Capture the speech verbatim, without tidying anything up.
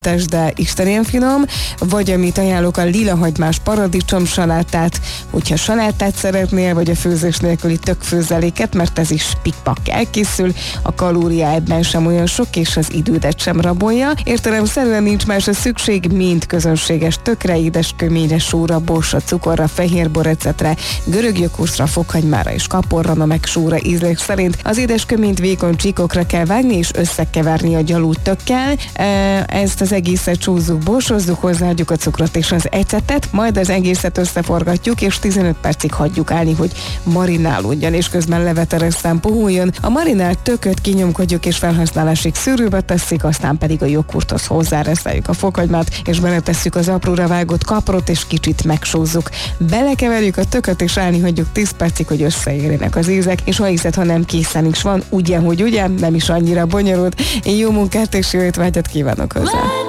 de Isten ilyen finom, vagy amit ajánlok, a lilahagymás paradicsom salátát, hogyha salátát szeretnél, vagy a főzés nélküli tökfőzeléket, mert ez is pikpak elkészül, a kalória ebben sem olyan sok, és az idődet sem rabolja. Értelemszerűen nincs másra szükség, mint közönséges tökre, édes köményre, sóra, borsra, cukorra, fehérbor ecetre, görög joghurtra, fokhagymára és kaporra, meg sóra ízlés szerint. Az édes köményt vékony csíkokra kell vágni, és összekeverni a gyalult tökkel. Ezt az egészet csúzzuk, borsozzuk, hozzáadjuk a cukrot és az ecetet, majd az egészet összeforgatjuk, és tizenöt percig hagyjuk állni, hogy marinálódjon, és közben leveteresztán puhuljon. A marinált tököt kinyomkodjuk, és felhasználásig szűrőbe tesszük, aztán pedig a joghurthoz hozzáreszeljük a fokhagymát, és beletesszük az apróra vágott kaprot, és kicsit megsózzuk. Belekeverjük a tököt, és állni hagyjuk tíz percig, hogy összeérjenek az ízek, és ha hiszed, ha nem készen is van, ugye, hogy ugye, nem is annyira bonyolult. Én jó munkát és jó étvágyat kívánok hozzá!